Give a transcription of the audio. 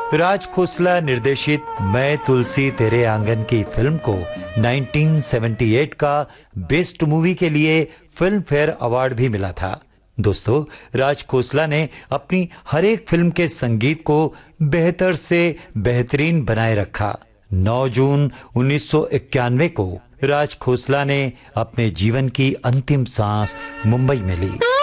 राज खोसला निर्देशित मैं तुलसी तेरे आंगन की फिल्म को 1978 का बेस्ट मूवी के लिए फिल्म फेयर अवार्ड भी मिला था। दोस्तों, राज खोसला ने अपनी हर एक फिल्म के संगीत को बेहतर से बेहतरीन बनाए रखा। 9 जून 1991 को राज खोसला ने अपने जीवन की अंतिम सांस मुंबई में ली।